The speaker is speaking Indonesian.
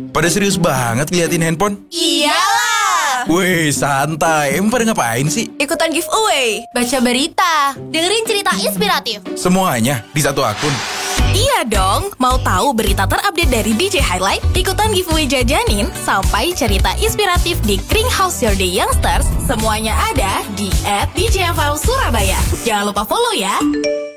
pada serius banget ngeliatin handphone? Iyalah. Wih, santai. Emang pada ngapain sih? Ikutan giveaway, baca berita, dengerin cerita inspiratif. Semuanya di satu akun. Iya dong, mau tahu berita terupdate dari DJ Highlight? Ikutan giveaway jajanin sampai cerita inspiratif di Kring House Your Day Youngsters. Semuanya ada di @DJFM Surabaya. Jangan lupa follow ya.